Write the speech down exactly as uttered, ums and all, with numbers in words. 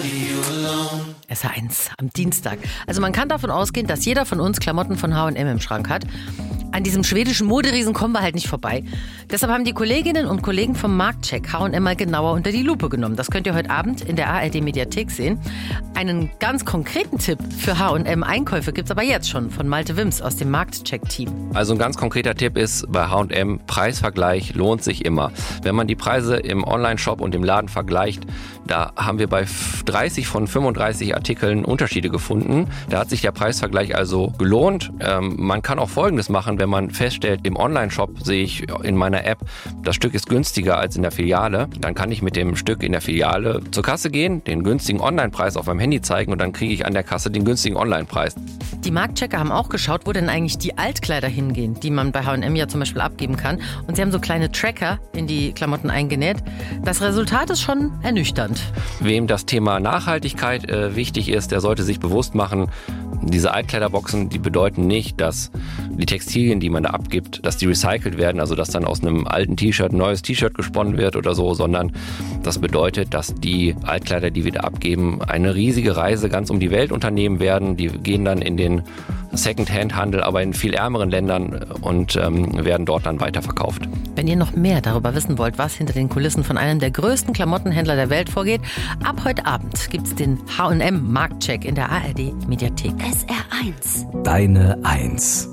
S R eins am Dienstag. Also man kann davon ausgehen, dass jeder von uns Klamotten von H und M im Schrank hat. An diesem schwedischen Moderiesen kommen wir halt nicht vorbei. Deshalb haben die Kolleginnen und Kollegen vom Marktcheck H und M mal genauer unter die Lupe genommen. Das könnt ihr heute Abend in der A R D-Mediathek sehen. Einen ganz konkreten Tipp für H und M-Einkäufe gibt es aber jetzt schon von Malte Wims aus dem Marktcheck-Team. Also ein ganz konkreter Tipp ist bei H und M, Preisvergleich lohnt sich immer. Wenn man die Preise im Online-Shop und im Laden vergleicht, da haben wir bei dreißig von fünfunddreißig Artikeln Unterschiede gefunden. Da hat sich der Preisvergleich also gelohnt. Ähm, man kann auch Folgendes machen, wenn man feststellt, im Online-Shop sehe ich in meiner App, das Stück ist günstiger als in der Filiale. Dann kann ich mit dem Stück in der Filiale zur Kasse gehen, den günstigen Online-Preis auf meinem Handy zeigen und dann kriege ich an der Kasse den günstigen Online-Preis. Die Marktchecker haben auch geschaut, wo denn eigentlich die Altkleider hingehen, die man bei H und M ja zum Beispiel abgeben kann. Und sie haben so kleine Tracker in die Klamotten eingenäht. Das Resultat ist schon ernüchternd. Wem das Thema Nachhaltigkeit äh, wichtig ist, der sollte sich bewusst machen, diese Altkleiderboxen, die bedeuten nicht, dass die Textilien, die man da abgibt, dass die recycelt werden, also dass dann aus einem alten T-Shirt ein neues T-Shirt gesponnen wird oder so, sondern das bedeutet, dass die Altkleider, die wir da abgeben, eine riesige Reise ganz um die Welt unternehmen werden. Die gehen dann in den Second-Hand-Handel, aber in viel ärmeren Ländern und ähm, werden dort dann weiterverkauft. Wenn ihr noch mehr darüber wissen wollt, was hinter den Kulissen von einem der größten Klamottenhändler der Welt vorgeht, ab heute Abend gibt's den H und M Marktcheck in der A R D-Mediathek. S R eins. Deine Eins.